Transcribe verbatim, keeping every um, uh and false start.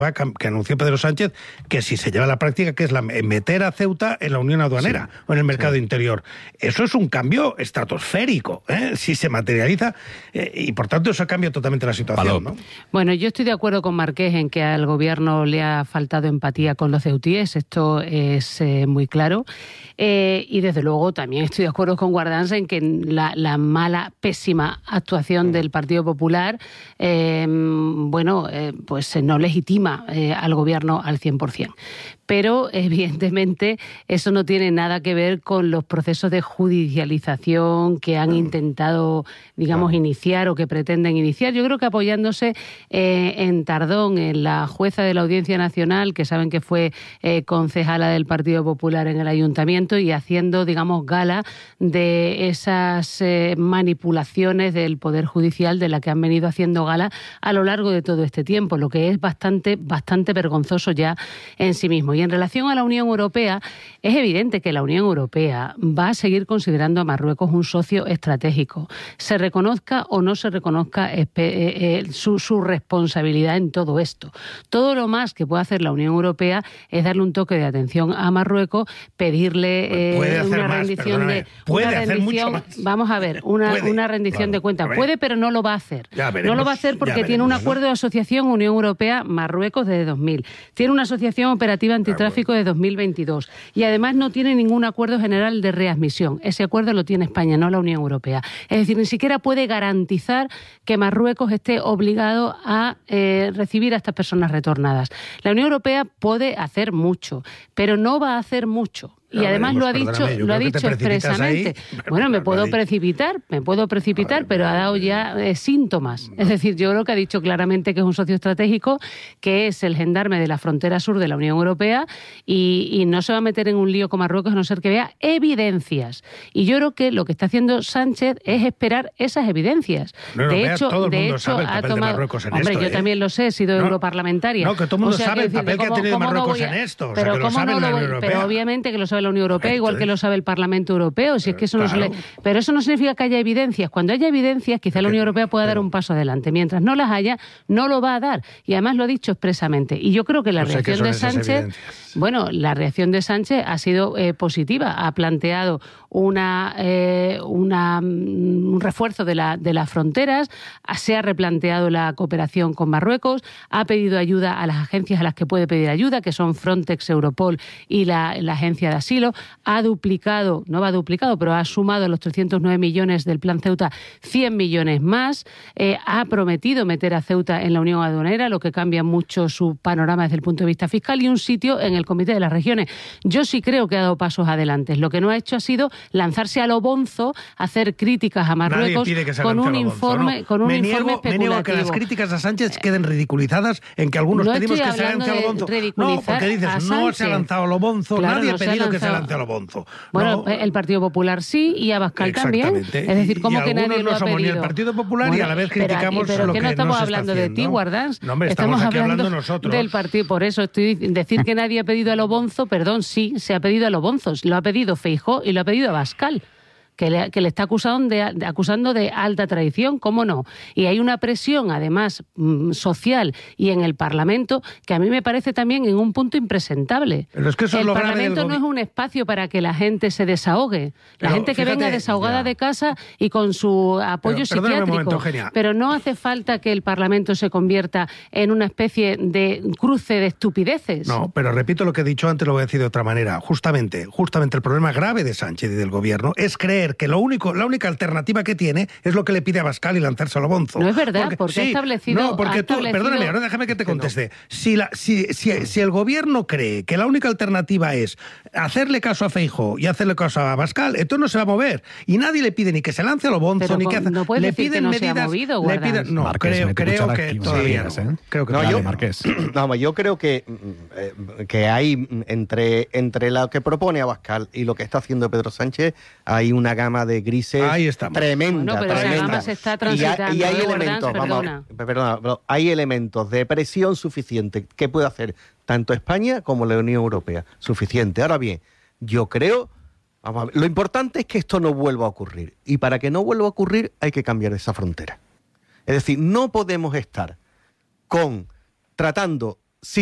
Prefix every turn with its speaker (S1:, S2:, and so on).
S1: que anunció Pedro Sánchez, que si se lleva a la práctica, que es la meter a Ceuta en la Unión Aduanera, sí, o en el mercado sí. interior. Eso es un cambio estratosférico, ¿eh? Si se materializa, eh, y por tanto eso cambia totalmente la situación, ¿no?
S2: Bueno, yo estoy de acuerdo con Marqués en que al gobierno le ha faltado empatía con los ceutíes, esto es eh, muy claro, eh, y desde luego también estoy de acuerdo con Guardans en que la, la mala, pésima actuación del Partido Popular, eh, bueno, eh, pues no legitima Eh, al gobierno al cien por cien. Pero, evidentemente, eso no tiene nada que ver con los procesos de judicialización que han intentado, digamos, iniciar o que pretenden iniciar. Yo creo que apoyándose eh, en Tardón, en la jueza de la Audiencia Nacional, que saben que fue eh, concejala del Partido Popular en el Ayuntamiento, y haciendo, digamos, gala de esas eh, manipulaciones del Poder Judicial de la que han venido haciendo gala a lo largo de todo este tiempo, lo que es bastante, bastante vergonzoso ya en sí mismo. Y en relación a la Unión Europea, es evidente que la Unión Europea va a seguir considerando a Marruecos un socio estratégico, se reconozca o no se reconozca eh, eh, su, su responsabilidad en todo esto. Todo lo más que puede hacer la Unión Europea es darle un toque de atención a Marruecos, pedirle eh, una más, rendición de...
S1: Puede
S2: una
S1: hacer
S2: rendición,
S1: mucho más.
S2: Vamos a ver, una, una rendición claro, de cuentas. Puede, pero no lo va a hacer.
S1: Veremos,
S2: no lo va a hacer porque tiene un acuerdo, ¿no?, de asociación Unión Europea-Marruecos desde dos mil. Tiene una asociación operativa antitráfico de dos mil veintidós. Y además no tiene ningún acuerdo general de readmisión. Ese acuerdo lo tiene España, no la Unión Europea. Es decir, ni siquiera puede garantizar que Marruecos esté obligado a eh, recibir a estas personas retornadas. La Unión Europea puede hacer mucho, pero no va a hacer mucho. Y además lo ha dicho, lo ha dicho expresamente. Ahí, bueno, me puedo precipitar, me puedo precipitar, pero ha dado ya eh, síntomas. Es decir, yo creo que ha dicho claramente que es un socio estratégico, que es el gendarme de la frontera sur de la Unión Europea, y, y no se va a meter en un lío con Marruecos a no ser que vea evidencias. Y yo creo que lo que está haciendo Sánchez es esperar esas evidencias.
S1: No, no,
S2: de
S1: vea,
S2: hecho,
S1: todo el
S2: de
S1: mundo
S2: hecho
S1: sabe el papel
S2: ha tomado.
S1: De Marruecos en
S2: Hombre,
S1: esto,
S2: yo
S1: ¿eh?
S2: también lo sé, he sido
S1: no,
S2: europarlamentaria.
S1: No, que todo el mundo
S2: o sea,
S1: sabe el
S2: decir,
S1: papel que ha tenido Marruecos
S2: no a,
S1: en esto. O
S2: pero
S1: sea, que lo sabe
S2: no
S1: la
S2: lo
S1: Unión Europea.
S2: Pero obviamente que lo sabe la Unión Europea, igual que lo sabe el Parlamento Europeo. Si es que eso
S1: claro.
S2: no se le... Pero eso no significa que haya evidencias. Cuando haya evidencias, quizá la Unión Europea pueda dar un paso adelante. Mientras no las haya, no lo va a dar. Y además lo ha dicho expresamente. Y yo creo que la
S1: no sé
S2: reacción de Sánchez... Bueno, la reacción de Sánchez ha sido eh, positiva. Ha planteado una, eh, una, un refuerzo de, la, de las fronteras, se ha replanteado la cooperación con Marruecos, ha pedido ayuda a las agencias a las que puede pedir ayuda, que son Frontex, Europol y la, la Agencia de Asilo, ha duplicado, no va a duplicado, pero ha sumado a los trescientos nueve millones del Plan Ceuta cien millones más, eh, ha prometido meter a Ceuta en la Unión Aduanera, lo que cambia mucho su panorama desde el punto de vista fiscal, y un sitio en el Comité de las Regiones. Yo sí creo que ha dado pasos adelante. Lo que no ha hecho ha sido lanzarse a lo bonzo, hacer críticas a Marruecos con un informe, no. con un
S1: me
S2: informe
S1: niego,
S2: especulativo.
S1: Me niego a que las críticas a Sánchez queden ridiculizadas en que algunos
S2: no
S1: pedimos que se lance a lo bonzo. No, porque dices, no se ha lanzado a lo bonzo, claro, nadie no ha pedido se ha que se lance a lo bonzo.
S2: Bueno,
S1: no.
S2: el Partido Popular sí, y Abascal también. Es decir, ¿cómo
S1: y
S2: que nadie
S1: no
S2: lo ha
S1: somos
S2: pedido?
S1: Ni el Partido Popular bueno, y a la vez criticamos
S2: pero, pero
S1: lo
S2: que
S1: que
S2: no estamos
S1: no se
S2: hablando
S1: está
S2: de ti, Guardans.
S1: No, hombre, estamos, estamos
S2: aquí
S1: hablando nosotros.
S2: Del partido, por eso estoy decir que nadie ha pedido a lo bonzo, perdón, sí, se ha pedido a lo bonzo, lo ha pedido Feijóo y lo ha pedido Abascal. Que le, que le está acusando de, de, acusando de alta traición, ¿cómo no? Y hay una presión, además, mmm, social y en el Parlamento, que a mí me parece también en un punto impresentable.
S1: Pero es que eso
S2: el
S1: es lo
S2: Parlamento no es un espacio para que la gente se desahogue. La pero, gente que fíjate, venga desahogada ya. de casa y con su apoyo pero, psiquiátrico. Un momento, pero no hace falta que el Parlamento se convierta en una especie de cruce de estupideces.
S1: No, pero repito lo que he dicho antes, lo voy a decir de otra manera. Justamente, justamente el problema grave de Sánchez y del gobierno es creer que lo único, la única alternativa que tiene es lo que le pide a Abascal y lanzarse a lo bonzo.
S2: No es verdad,
S1: porque,
S2: porque
S1: sí,
S2: ha establecido...
S1: No, porque
S2: ha
S1: tú,
S2: establecido...
S1: perdóname, ahora déjame que te conteste. No. Si, la, si, si, si el gobierno cree que la única alternativa es hacerle caso a Feijóo y hacerle caso a Abascal, entonces no se va a mover. Y nadie le pide ni que se lance a lo bonzo,
S2: pero
S1: ni
S2: con,
S1: que hace...
S2: No puede
S1: le
S2: decir
S1: piden
S2: que no
S1: medidas,
S2: se ha movido,
S1: le piden, No,
S3: Marqués,
S1: creo, creo que
S3: aquí,
S1: todavía
S3: sí,
S1: no.
S3: ¿eh?
S1: Creo que
S3: no,
S1: todavía
S3: yo,
S1: no.
S3: Marqués.
S4: No, yo creo que, que hay entre, entre lo que propone Abascal y lo que está haciendo Pedro Sánchez, hay una gama de grises tremenda.
S2: Bueno, pero
S4: tremenda.
S2: esa gama se está transitando.
S4: Y hay, y hay
S2: ¿eh,
S4: elementos,
S2: Guardans,
S4: vamos, perdona, pero hay elementos de presión suficiente que puede hacer tanto España como la Unión Europea. Suficiente. Ahora bien, yo creo, vamos a ver, lo importante es que esto no vuelva a ocurrir. Y para que no vuelva a ocurrir hay que cambiar esa frontera. Es decir, no podemos estar con tratando